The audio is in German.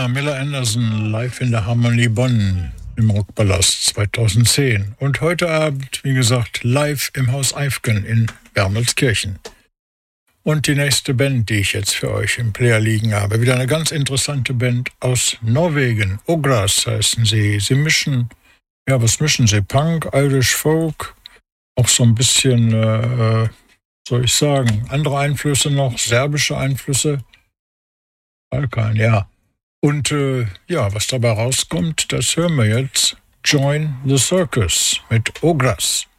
Ja, Miller Anderson live in der Harmonie Bonn im Rockpalast 2010. Und heute Abend, wie gesagt, live im Haus Eifgen in Wermelskirchen. Und die nächste Band, die ich jetzt für euch im Player liegen habe, wieder eine ganz interessante Band aus Norwegen. Ogras heißen sie. Sie mischen, ja, was mischen sie? Punk, Irish Folk, auch so ein bisschen, soll ich sagen, andere Einflüsse noch, serbische Einflüsse. Balkan, ja. Und ja, was dabei rauskommt, das hören wir jetzt. Join the Circus mit Ogras.